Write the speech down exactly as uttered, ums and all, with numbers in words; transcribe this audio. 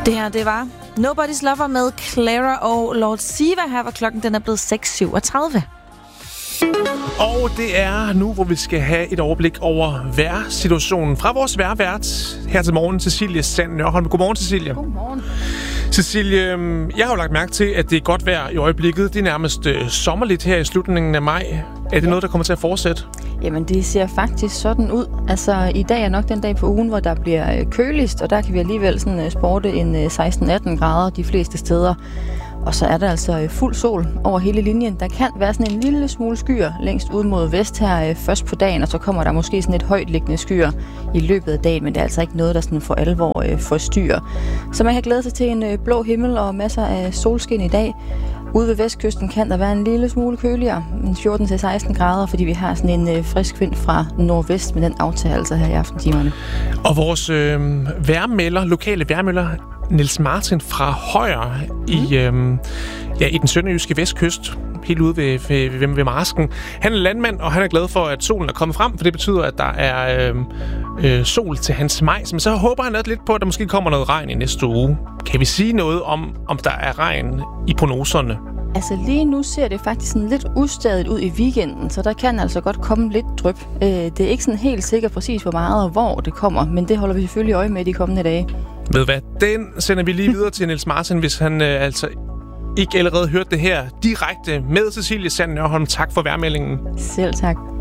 Det her, det var Nobody's Lover med Clara og Lord Siva. Her var klokken, den er blevet seks syvogtredive. Og det er nu, hvor vi skal have et overblik over vejrsituationen fra vores vejrvært her til morgen, Cecilie Sand Nørholm. Godmorgen, Cecilie. Godmorgen. Cecilie, jeg har jo lagt mærke til, at det er godt vejr i øjeblikket. Det er nærmest øh, sommerligt her i slutningen af maj. Er det ja. noget, der kommer til at fortsætte? Jamen, det ser faktisk sådan ud. Altså, i dag er nok den dag på ugen, hvor der bliver køligst, og der kan vi alligevel sådan sporte en seksten atten grader de fleste steder. Og så er der altså fuld sol over hele linjen. Der kan være sådan en lille smule skyer længst ud mod vest her først på dagen, og så kommer der måske sådan et højtliggende skyer i løbet af dagen, men det er altså ikke noget, der sådan for alvor forstyrrer. Så man kan glæde sig til en blå himmel og masser af solskin i dag. Ude ved vestkysten kan der være en lille smule køligere, fjorten til seksten grader, fordi vi har sådan en frisk vind fra nordvest, men den aftager altså her i aftentimerne. Og vores øh, vejrmelder, lokale vejrmelder, Niels Martin fra Højer mm. i, øh, ja, i den sønderjyske vestkyst, helt ude ved, ved, ved, ved Marsken. Han er landmand, og han er glad for, at solen er kommet frem, for det betyder, at der er øh, øh, sol til hans majs. Men så håber han også lidt på, at der måske kommer noget regn i næste uge. Kan vi sige noget om, om der er regn i prognoserne? Altså lige nu ser det faktisk sådan lidt ustadigt ud i weekenden, så der kan altså godt komme lidt dryp. Det er ikke sådan helt sikkert præcis, hvor meget og hvor det kommer, men det holder vi selvfølgelig øje med de kommende dage. Ved hvad? Den sender vi lige videre til Niels Martin, hvis han øh, altså ikke allerede hørte det her direkte med Cecilie Sand Nørholm. Tak for vejrmeldingen. Selv tak.